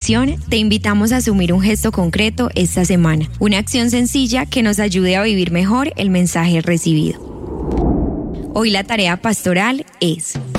reflexión, te invitamos a asumir un gesto concreto esta semana, una acción sencilla que nos ayude a vivir mejor el mensaje recibido. Hoy la tarea pastoral es: